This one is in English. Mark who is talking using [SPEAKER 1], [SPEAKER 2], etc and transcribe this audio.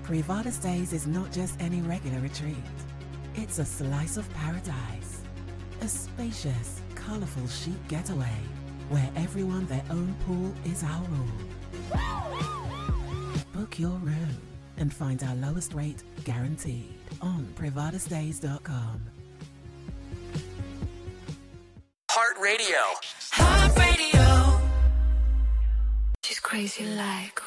[SPEAKER 1] Privada Stays is not just any regular retreat. It's a slice of paradise. A spacious, colourful chic getaway where everyone their own pool is our rule. Book your room and find our lowest rate guaranteed on privadastays.com.
[SPEAKER 2] Heart Radio.
[SPEAKER 3] Heart Radio. She's crazy like